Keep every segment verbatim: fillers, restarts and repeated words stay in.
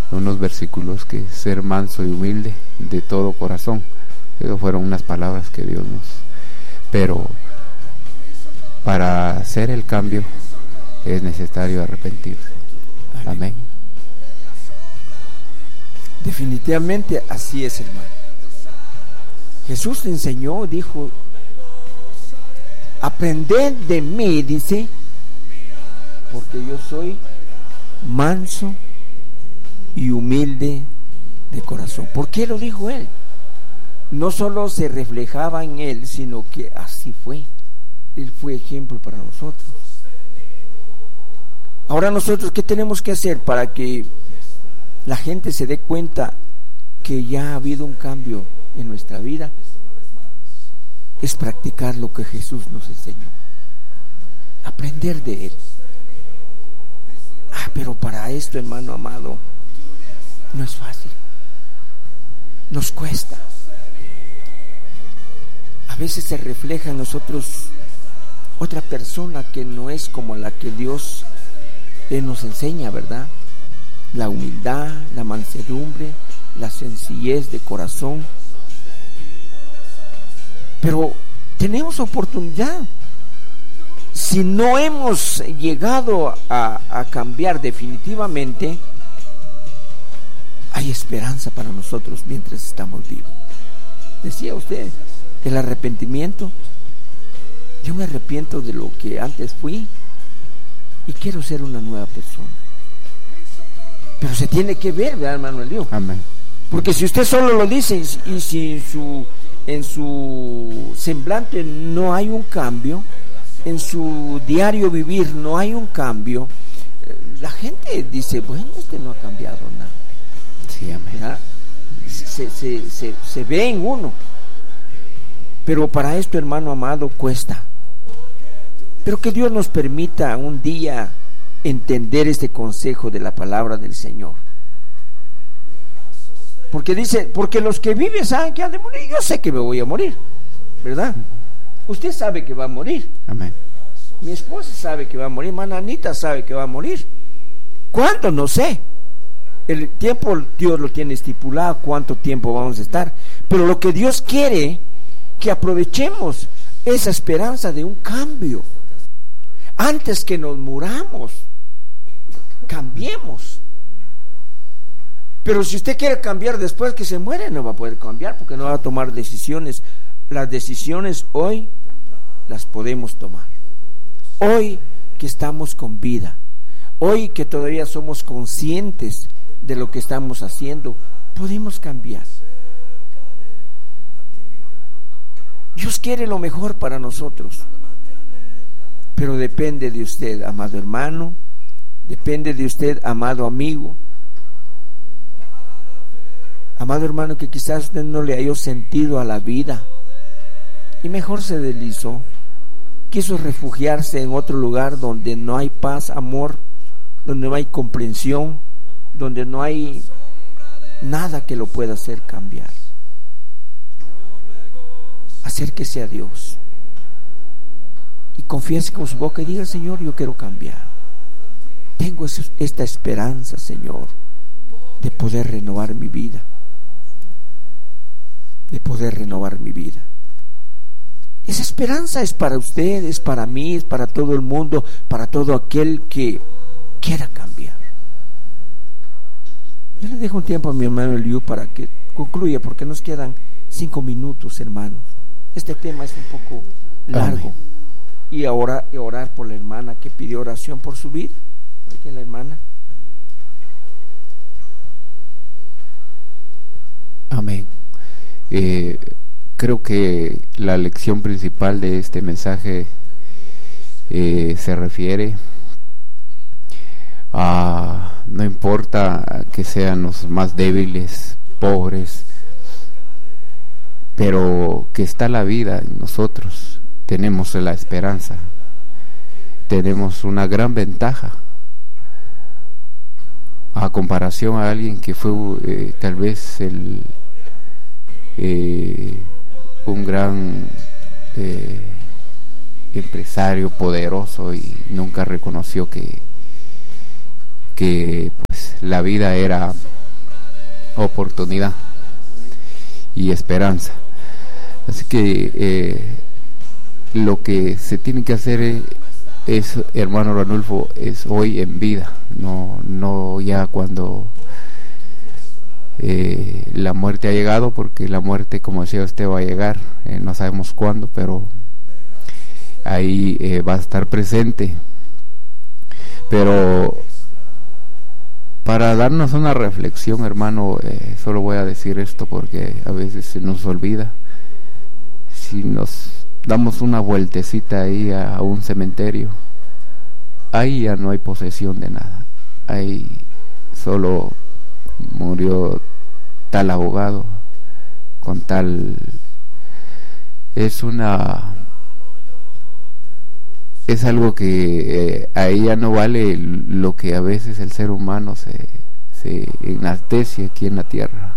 unos versículos que ser manso y humilde de todo corazón. Esas fueron unas palabras que Dios nos... Pero para hacer el cambio es necesario arrepentirse. Amén. Definitivamente así es, hermano. Jesús le enseñó, dijo: aprended de mí, dice, porque yo soy manso y humilde de corazón. ¿Por qué lo dijo él? No solo se reflejaba en él, sino que así fue. Él fue ejemplo para nosotros. Ahora nosotros, ¿qué tenemos que hacer para que la gente se dé cuenta que ya ha habido un cambio en nuestra vida? Es practicar lo que Jesús nos enseñó, aprender de él. Ah, pero para esto, hermano amado, no es fácil, nos cuesta. A veces se refleja en nosotros otra persona que no es como la que Dios eh, nos enseña, ¿verdad? La humildad, la mansedumbre, la sencillez de corazón. Pero tenemos oportunidad. Si no hemos llegado a, a cambiar definitivamente, hay esperanza para nosotros mientras estamos vivos. Decía usted, el arrepentimiento. Yo me arrepiento de lo que antes fui y quiero ser una nueva persona. Pero se tiene que ver, ¿verdad, hermano Elío? Amén. Porque si usted solo lo dice y, y si en su, en su semblante no hay un cambio, en su diario vivir no hay un cambio, la gente dice, bueno, este no ha cambiado nada. Sí, amén. Se, se, se, se ve en uno. Pero para esto, hermano amado, cuesta. Pero que Dios nos permita un día entender este consejo de la palabra del Señor. Porque dice, porque los que viven saben que han de morir. Yo sé que me voy a morir, ¿verdad? Usted sabe que va a morir. Amén. Mi esposa sabe que va a morir. Hermana Anita sabe que va a morir. ¿Cuándo? No sé. El tiempo Dios lo tiene estipulado, cuánto tiempo vamos a estar. Pero lo que Dios quiere, que aprovechemos esa esperanza de un cambio. Antes que nos muramos, cambiemos. Pero si usted quiere cambiar después que se muere, no va a poder cambiar, porque no va a tomar decisiones. Las decisiones hoy las podemos tomar. Hoy que estamos con vida, hoy que todavía somos conscientes de lo que estamos haciendo, podemos cambiar. Dios quiere lo mejor para nosotros, pero depende de usted, amado hermano, depende de usted, amado amigo, amado hermano, que quizás usted no le haya sentido a la vida y mejor se deslizó, quiso refugiarse en otro lugar donde no hay paz, amor, donde no hay comprensión, donde no hay nada que lo pueda hacer cambiar. Acérquese a Dios y confiese con su boca y diga: Señor, yo quiero cambiar. Tengo esta esperanza, Señor, de poder renovar mi vida, de poder renovar mi vida. Esa esperanza es para usted, es para mí, es para todo el mundo, para todo aquel que quiera cambiar. Yo le dejo un tiempo a mi hermano Eliú para que concluya, porque nos quedan cinco minutos, hermanos. Este tema es un poco largo. Amén. Y ahora y orar por la hermana que pidió oración por su vida. ¿Quién es la hermana? Amén. Eh, creo que la lección principal de este mensaje eh, se refiere a no importa que sean los más débiles, pobres, pero que está la vida en nosotros. Tenemos la esperanza, tenemos una gran ventaja a comparación a alguien que fue eh, tal vez el eh, un gran eh, empresario poderoso y nunca reconoció que que pues la vida era oportunidad y esperanza. Así que eh, lo que se tiene que hacer es, es, hermano Ranulfo, es hoy en vida, no, no ya cuando eh, la muerte ha llegado, porque la muerte, como decía usted, va a llegar, eh, no sabemos cuándo, pero ahí eh, va a estar presente. Pero para darnos una reflexión, hermano, eh, solo voy a decir esto porque a veces se nos olvida. Si nos damos una vueltecita ahí a, a un cementerio, ahí ya no hay posesión de nada. Ahí solo murió tal abogado con tal. Es una es algo que eh, ahí ya no vale lo que a veces el ser humano se, se enaltece aquí en la tierra.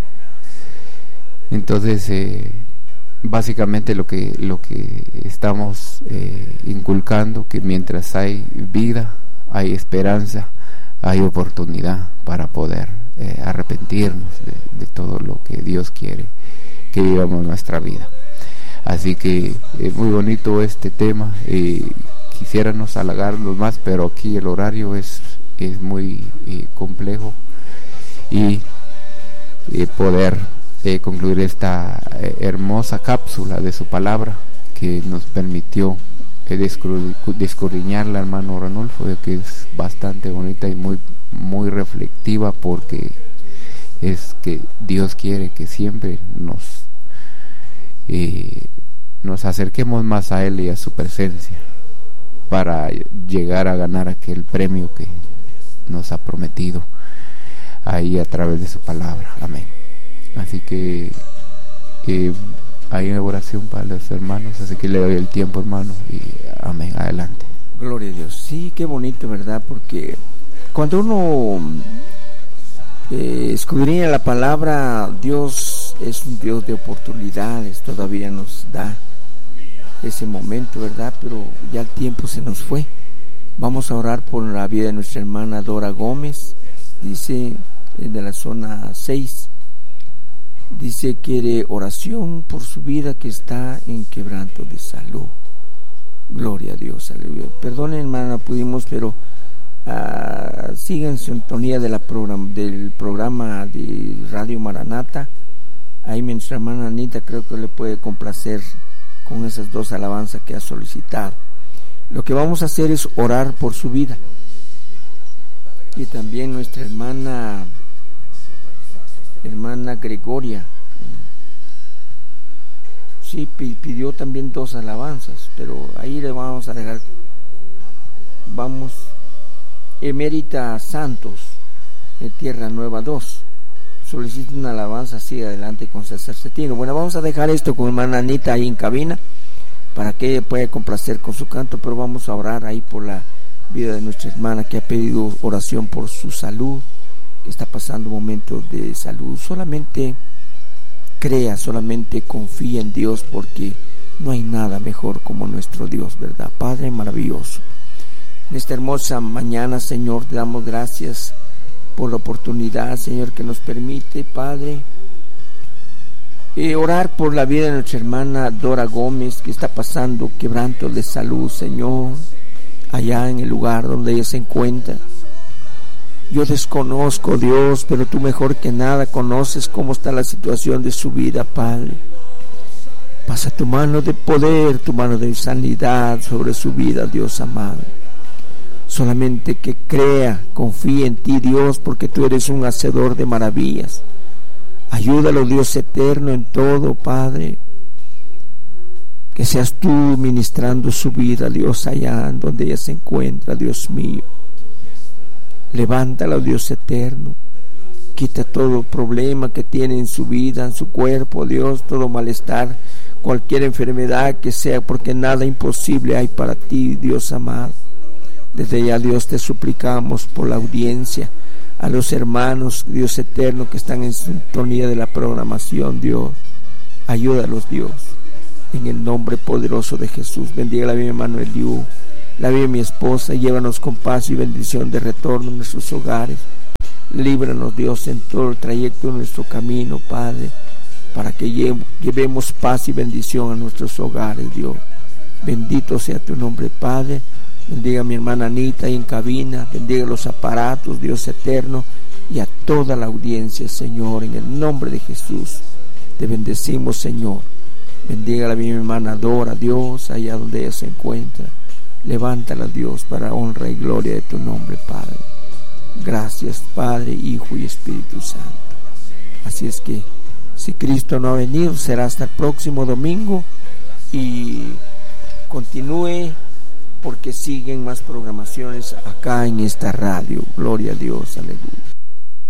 Entonces eh, básicamente lo que lo que estamos eh, inculcando, que mientras hay vida, hay esperanza, hay oportunidad para poder eh, arrepentirnos de, de todo lo que Dios quiere que vivamos nuestra vida. Así que es muy bonito este tema, eh, quisiéramos halagarnos más, pero aquí el horario es, es muy eh, complejo, y eh, poder eh, concluir esta eh, hermosa cápsula de su palabra que nos permitió eh, descurriñarla, hermano Ranulfo, que es bastante bonita y muy, muy reflexiva, porque es que Dios quiere que siempre nos eh, nos acerquemos más a Él y a su presencia para llegar a ganar aquel premio que nos ha prometido ahí a través de su palabra. Amén. Así que eh, hay una oración para los hermanos, así que le doy el tiempo, hermano, y amén, adelante. Gloria a Dios. Sí, qué bonito, ¿verdad? Porque cuando uno eh, escudriña la palabra, Dios es un Dios de oportunidades, todavía nos da ese momento, ¿verdad? Pero ya el tiempo se nos fue. Vamos a orar por la vida de nuestra hermana Dora Gómez. Dice, de la zona seis, dice, quiere oración por su vida, que está en quebranto de salud. Gloria a Dios, aleluya. Perdonen, hermana, pudimos, pero uh, sigan en sintonía de la program, del programa de Radio Maranata. Ahí nuestra hermana Anita creo que le puede complacer con esas dos alabanzas que ha solicitado. Lo que vamos a hacer es orar por su vida. Y también nuestra hermana hermana Gregoria, sí, pidió también dos alabanzas, pero ahí le vamos a dejar. Vamos, Emérita Santos, en Tierra Nueva dos, solicita una alabanza. Así adelante con César Cetino. Bueno, vamos a dejar esto con hermana Anita ahí en cabina para que ella pueda complacer con su canto, pero vamos a orar ahí por la vida de nuestra hermana que ha pedido oración por su salud, que está pasando momentos de salud. Solamente crea, solamente confía en Dios, porque no hay nada mejor como nuestro Dios, ¿verdad? Padre maravilloso, en esta hermosa mañana, Señor, te damos gracias por la oportunidad, Señor, que nos permite, Padre, eh, orar por la vida de nuestra hermana Dora Gómez, que está pasando quebrantos de salud, Señor, allá en el lugar donde ella se encuentra. Yo desconozco, Dios, pero tú mejor que nada conoces cómo está la situación de su vida, Padre. Pasa tu mano de poder, tu mano de sanidad sobre su vida, Dios amado. Solamente que crea, confíe en ti, Dios, porque tú eres un hacedor de maravillas. Ayúdalo, Dios eterno, en todo, Padre. Que seas tú ministrando su vida, Dios, allá en donde ella se encuentra, Dios mío. Levántala, Dios eterno. Quita todo problema que tiene en su vida, en su cuerpo, Dios, todo malestar, cualquier enfermedad que sea, porque nada imposible hay para ti, Dios amado. Desde ya, Dios, te suplicamos por la audiencia, a los hermanos, Dios eterno, que están en sintonía de la programación, Dios. Ayúdalos, Dios, en el nombre poderoso de Jesús. Bendiga la vida de mi hermano Eliú, la vida de mi esposa, y llévanos con paz y bendición de retorno a nuestros hogares. líbranos, Dios, en todo el trayecto de nuestro camino, Padre, para que llevemos paz y bendición a nuestros hogares, Dios. Bendito sea tu nombre, Padre. Bendiga a mi hermana Anita ahí en cabina, bendiga los aparatos, Dios eterno, y a toda la audiencia, Señor, en el nombre de Jesús. Te bendecimos, Señor. Bendiga a mi hermana Dora, Dios, allá donde ella se encuentra. Levántala, Dios, para honra y gloria de tu nombre, Padre. Gracias, Padre, Hijo y Espíritu Santo. Así es que, si Cristo no ha venido, será hasta el próximo domingo, y continúe, porque siguen más programaciones acá en esta radio. Gloria a Dios, aleluya.